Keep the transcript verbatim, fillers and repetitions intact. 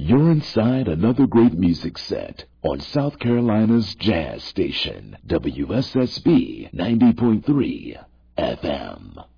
You're inside another great music set on South Carolina's jazz station, W S S B ninety point three F M.